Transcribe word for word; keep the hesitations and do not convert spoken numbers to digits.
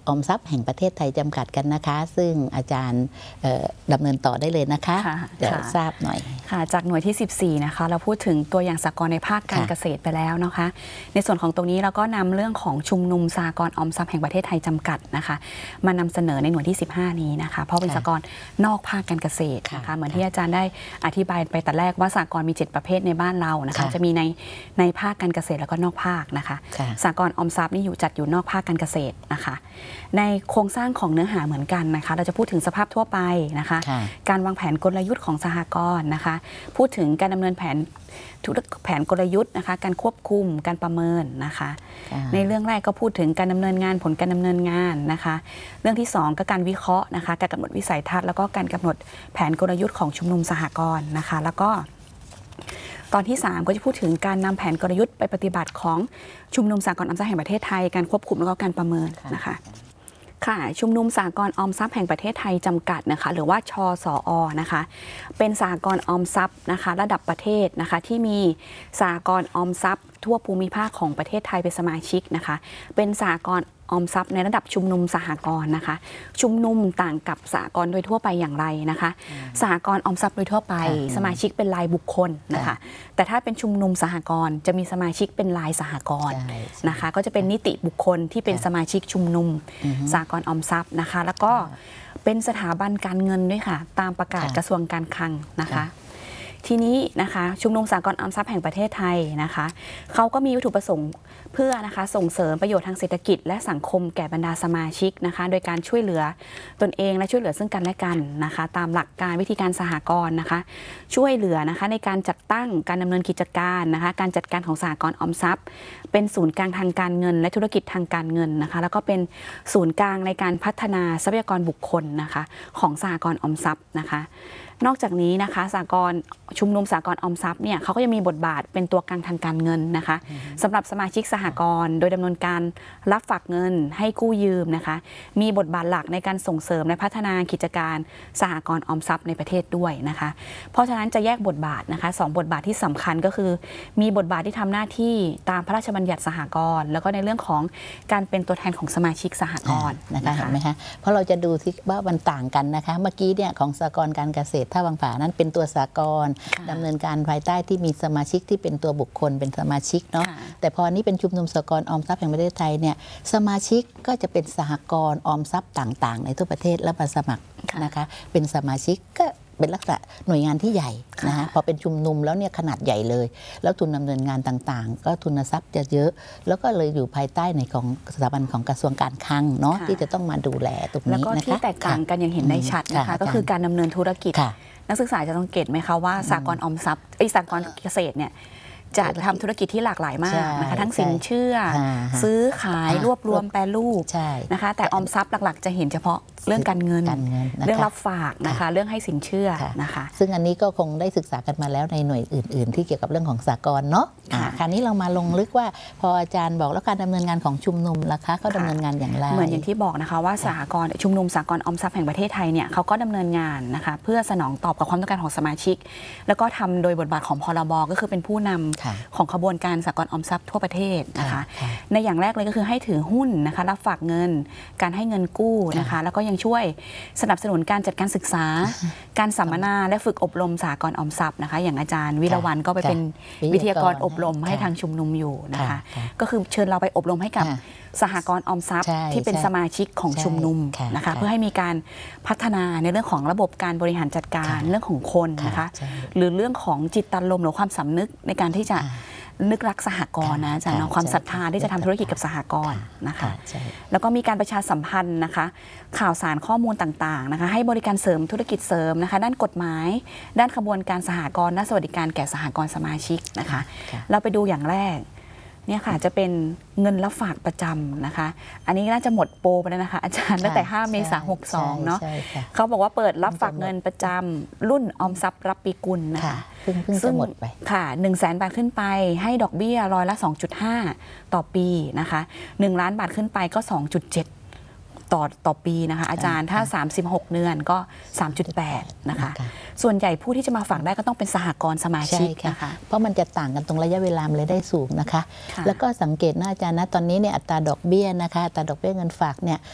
ออมทรัพย์แห่งประเทศไทยจำกัดกันนะคะซึ่งอาจารย์ดำเนินต่อได้เลยนะคะเดี๋ยวทราบหน่อยค่ะจากหน่วยที่สิบสี่นะคะเราพูดถึงตัวอย่างสหกรณ์ในภาคการเกษตรไปแล้วนะคะในส่วนของตรงนี้เราก็นำเรื่องของชุมนุมสหกรณ์ออมทรัพย์แห่งประเทศไทยจำกัดนะคะมานำเสนอในหน่วยที่สิบห้านี้นะคะเพราะเป็นสหกรณ์นอกภาคการเกษตรนะคะเหมือนที่อาจารย์ได้อธิบายไปแต่แรกว่าสหกรณ์มีเจ็ดประเภทในบ้านเรานะคะจะมีในในภาคการเกษตรแล้วก็นอกภาคนะคะสหกรณ์ออมทรัพย์นี่อยู่จัดอยู่นอกภาคการเกษตรนะคะในโครงสร้างของเนื้อหาเหมือนกันนะคะเราจะพูดถึงสภาพทั่วไปนะคะการวางแผนกลยุทธ์ของสหกรณ์นะคะพูดถึงการดำเนินแผนแผนกลยุทธ์นะคะการควบคุมการประเมินนะคะในเรื่องแรกก็พูดถึงการดำเนินงานผลการดำเนินงานนะคะเรื่องที่สองก็การวิเคราะห์นะคะการกำหนดวิสัยทัศน์แล้วก็การกำหนดแผนกลยุทธ์ของชุมนุมสหกรณ์นะคะแล้วก็ตอนที่สามก็จะพูดถึงการนำแผนกลยุทธ์ไปปฏิบัติของชุมนุมสหกรณ์ออมทรัพย์แห่งประเทศไทยการควบคุมแล้วก็การประเมินนะคะค่ะชุมนุมสหกรณ์ออมทรัพย์แห่งประเทศไทยจำกัดนะคะหรือว่าชสอนะคะเป็นสหกรณ์ออมทรัพย์นะคะระดับประเทศนะคะที่มีสหกรณ์ออมทรัพย์ทั่วภูมิภาคของประเทศไทยเป็นสมาชิกนะคะเป็นสหกรณ์ออมทรัพย์ในระดับชุมนุมสหกรณ์นะคะชุมนุมต่างกับสหกรณ์โดยทั่วไปอย่างไรนะคะสหกรณ์ออมทรัพย์โดยทั่วไปสมาชิกเป็นรายบุคคลนะคะแต่ถ้าเป็นชุมนุมสหกรณ์จะมีสมาชิกเป็นรายสหกรณ์นะคะก็จะเป็นนิติบุคคลที่เป็นสมาชิกชุมนุมสหกรณ์ออมทรัพย์นะคะแล้วก็เป็นสถาบันการเงินด้วยค่ะตามประกาศกระทรวงการคลังนะคะทีนี้นะคะชุมนุมสหกรณ์ออมทรัพย์แห่งประเทศไทยนะคะเขาก็มีวัตถุประสงค์เพื่อนะคะส่งเสริมประโยชน์ทางเศรษฐกิจและสังคมแก่บรรดาสมาชิกนะคะโดยการช่วยเหลือตนเองและช่วยเหลือซึ่งกันและกันนะคะตามหลักการวิธีการสหกรณ์นะคะช่วยเหลือนะคะในการจัดตั้งการดำเนินกิจการนะคะการจัดการของสหกรณ์ออมทรัพย์เป็นศูนย์กลางทางการเงินและธุรกิจทางการเงินนะคะแล้วก็เป็นศูนย์กลางในการพัฒนาทรัพยากรบุคคลนะคะของสหกรณ์ออมทรัพย์นะคะนอกจากนี้นะคะสหกรณ์ชุมนุมสหกรณ์ออมทรัพย์เนี่ยเขาก็ยังมีบทบาทเป็นตัวกลางทางการเงินนะคะสำหรับสมาชิกสหกรณ์โดยดำเนินการรับฝากเงินให้กู้ยืมนะคะมีบทบาทหลักในการส่งเสริมและพัฒนากิจการสหกรณ์ออมทรัพย์ในประเทศด้วยนะคะเพราะฉะนั้นจะแยกบทบาทนะคะสองบทบาทที่สำคัญก็คือมีบทบาทที่ทำหน้าที่ตามพระราชบัญญัติสหกรณ์แล้วก็ในเรื่องของการเป็นตัวแทนของสมาชิกสหกรณ์นะคะเห็นไหมคะเพราะเราจะดูที่ว่ามันต่างกันนะคะเมื่อกี้เนี่ยของสหกรณ์การเกษตรท่าวังผานั้นเป็นตัวสหกรณ์ดำเนินการภายใต้ที่มีสมาชิกที่เป็นตัวบุคคลเป็นสมาชิกเนาะแต่พอนี้เป็นชุมนุมสหกรณ์ออมทรัพย์แห่งประเทศไทยเนี่ยสมาชิกก็จะเป็นสหกรณ์ออมทรัพย์ต่างๆในทั่วประเทศแล้วมาสมัครนะคะเป็นสมาชิกก็เป็นลักษณะหน่วยงานที่ใหญ่นะคะพอเป็นชุมนุมแล้วเนี่ยขนาดใหญ่เลยแล้วทุนดำเนินงานต่างๆก็ทุนทรัพย์จะเยอะแล้วก็เลยอยู่ภายใต้ในของสถาบันของกระทรวงการคลังเนาะที่จะต้องมาดูแลตรงนี้นะคะแล้วก็ที่แตกต่างกันอย่างเห็นได้ชัดนะคะก็คือการดำเนินธุรกิจนักศึกษาจะสังเกตไหมคะว่าสหกรณ์ออมทรัพย์ไอ้สหกรณ์เกษตรเนี่ยจะทำธุรกิจที่หลากหลายมากนะคะทั้งสินเชื่อซื้อขายรวบรวมแปรรูปนะคะแต่ออมทรัพย์หลักๆจะเห็นเฉพาะเรื่องการเงินเรื่องรับฝากนะคะเรื่องให้สินเชื่อนะคะซึ่งอันนี้ก็คงได้ศึกษากันมาแล้วในหน่วยอื่นๆที่เกี่ยวกับเรื่องของสหกรณ์เนาะคราวนี้เรามาลงลึกว่าพออาจารย์บอกแล้วการดำเนินงานของชุมนุมล่ะคะก็ดำเนินงานอย่างไรเหมือนอย่างที่บอกนะคะว่าสหกรณ์ชุมนุมสหกรณ์ออมทรัพย์แห่งประเทศไทยเนี่ยเขาก็ดำเนินงานนะคะเพื่อสนองตอบกับความต้องการของสมาชิกแล้วก็ทำโดยบทบาทของพรบก็คือเป็นผู้นำของขบวนการสหกรณ์ออมทรัพย์ทั่วประเทศนะคะในอย่างแรกเลยก็คือให้ถือหุ้นนะคะรับฝากเงินการให้เงินกู้นะคะแล้วก็ยังช่วยสนับสนุนการจัดการศึกษาการสัมมนาและฝึกอบรมสหกรณ์ออมทรัพย์นะคะอย่างอาจารย์วิรวรรณก็ไปเป็นวิทยากรอบรมให้ทางชุมนุมอยู่นะคะก็คือเชิญเราไปอบรมให้กับสหกรณ์ออมทรัพย์ที่เป็นสมาชิกของชุมนุมนะคะเพื่อให้มีการพัฒนาในเรื่องของระบบการบริหารจัดการเรื่องของคนนะคะหรือเรื่องของจิตตารมณ์หรือความสำนึกในการที่จะนึกรักสหกรณ์นะอาจารย์ความศรัทธาที่จะทำธุรกิจกับสหกรณ์นะคะแล้วก็มีการประชาสัมพันธ์นะคะข่าวสารข้อมูลต่างๆนะคะให้บริการเสริมธุรกิจเสริมนะคะด้านกฎหมายด้านขบวนการสหกรณ์และสวัสดิการแก่สหกรณ์สมาชิกนะคะเราไปดูอย่างแรกเนี่ยค่ะจะเป็นเงินรับฝากประจำนะคะอันนี้น่าจะหมดโปรไปแล้วนะคะอาจารย์ตั้งแต่ห้าเมษายนหกสองเนาะเขาบอกว่าเปิดรับฝากเงินประจำรุ่นออมทรัพย์รับปีกุลนะคะซึ่งหมดไปค่ะหนึ่งแสนบาทขึ้นไปให้ดอกเบี้ยร้อยละ สองจุดห้า ต่อปีนะคะหนึ่งล้านบาทขึ้นไปก็ สองจุดเจ็ดต่อต่อปีนะคะอาจารย์ถ้าสามสิบหกเดือนก็ สามจุดแปด นะคะส่วนใหญ่ผู้ที่จะมาฝากได้ก็ต้องเป็นสหกรณ์สมาชิกนะคะเพราะมันจะต่างกันตรงระยะเวลาเลยได้สูงนะคะแล้วก็สังเกตนะอาจารย์นะตอนนี้เนี่ยอัตราดอกเบี้ยนะคะอัตราดอกเบี้ยเงินฝากเนี่ย